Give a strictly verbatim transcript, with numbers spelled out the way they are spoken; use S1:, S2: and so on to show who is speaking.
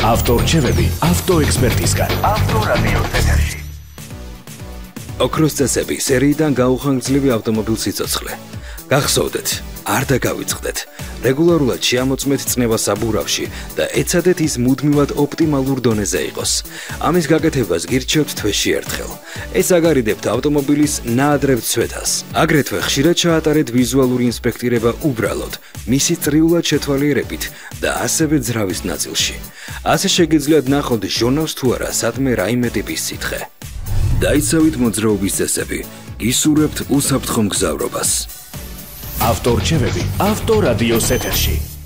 S1: ავტორჩევები ავტოექსპერტისგან. ავტორადიოს ეთერში. ოქროს წესები სერიიდან გაუხანგრძლივი ავტომობილ სიცოცხლე. გახსოვდეთ, არ დაგავიწყდეთ. რეგულარულად შეამოწმეთ წნევა საბურავში და ეცადეთ ის მუდმივად ოპტიმალურ დონეზე იყოს. ამის გაკეთებას გირჩევთ თვეში ერთხელ. ეს აგარიდებთ ავტომობილის ნაადრევ ცვეთას. აგრეთვე ხშირად ჩაატარეთ ვიზუალური ინსპექტირება უბრალოდ, მისი წრიულად შეთვალიერებით და ასევე ძრავის ნაწილში. ასე შეგიძლიათ ნახოთ ჟურნალს თუ არა სადმე რაიმე ტიპის სითხე. დაიცავით მოძრაობის წესები, გისურვებთ უსაფრთხო მგზავრობას. ავტორჩევები ავტორადიოს ეთერში.